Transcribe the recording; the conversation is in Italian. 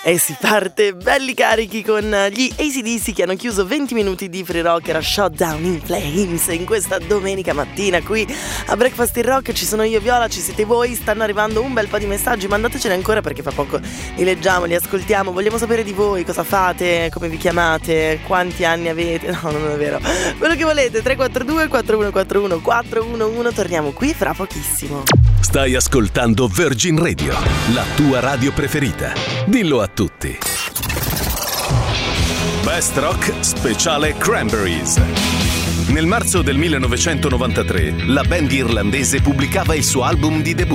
E si parte belli carichi con gli AC/DC che hanno chiuso 20 minuti di Free Rock. Era Shutdown in Flames in questa domenica mattina qui a Breakfast in Rock. Ci sono io, Viola, ci siete voi. Stanno arrivando un bel po' di messaggi, mandatecene ancora perché fra poco li leggiamo, li ascoltiamo. Vogliamo sapere di voi, cosa fate, come vi chiamate, quanti anni avete. No, non è vero, quello che volete. 342 4141 411. Torniamo qui fra pochissimo. Stai ascoltando Virgin Radio, la tua radio preferita. Dillo a tutti. Best Rock speciale Cranberries. Nel marzo del 1993 la band irlandese pubblicava il suo album di debutto.